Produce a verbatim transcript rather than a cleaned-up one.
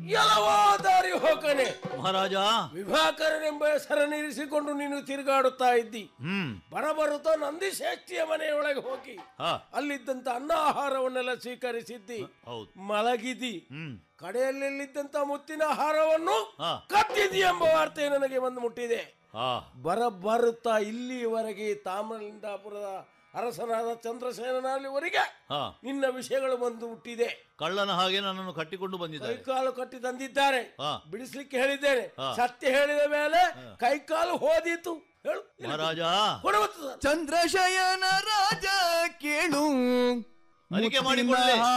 ಎಲ್ಲವೋ ದಾರಿ ಹೋಗನೆ ಮಹಾರಾಜ. ವಿಭಾಕರನೆಂಬ ಹೆಸರನ್ನಿರಿಸಿಕೊಂಡು ನೀನು ತಿರುಗಾಡುತ್ತಾ ಇದ್ದಿ. ಹ್ಮ್ ಬರಬರುತ್ತಾ ನಂದಿಶ್ರೇಷ್ಠಿಯ ಮನೆಯೊಳಗೆ ಹೋಗಿ ಅಲ್ಲಿದ್ದಂತ ಅನ್ನ ಆಹಾರವನ್ನೆಲ್ಲ ಸ್ವೀಕರಿಸಿದ್ದಿ. ಮಲಗಿದಿ. ಕಡೆಯಲ್ಲಿದ್ದಂತ ಮುತ್ತಿನ ಆಹಾರವನ್ನು ಕದ್ದಿದಿ ಎಂಬ ವಾರ್ತೆ ನನಗೆ ಬಂದು ಮುಟ್ಟಿದೆ. ಬರಬರುತ್ತಾ ಇಲ್ಲಿಯವರೆಗೆ ತಾಮ್ರಲಿಂಗಾಪುರದ ಅರಸನಾದ ಚಂದ್ರಸೇನನಲ್ಲಿವರೆಗೆ ನಿನ್ನ ವಿಷಯಗಳು ಬಂದು ಹುಟ್ಟಿದೆ. ಕಳ್ಳನ ಹಾಗೆ ನನ್ನನ್ನು ಕಟ್ಟಿಕೊಂಡು ಬಂದಿದ್ದಾರೆ. ಕೈಕಾಲು ಕಟ್ಟಿ ತಂದಿದ್ದಾರೆ. ಬಿಡಿಸ್ಲಿಕ್ಕೆ ಹೇಳಿದ್ದೇನೆ. ಸತ್ಯ ಹೇಳಿದ ಮೇಲೆ ಕೈಕಾಲು ಹೋದೀತು. ಹೇಳು ಮಹಾರಾಜ. ಚಂದ್ರಶಯನ ರಾಜ ಕೇಳು ಅರಿಕೆ ಮಾಡಿಕೊಳ್ಳಿ.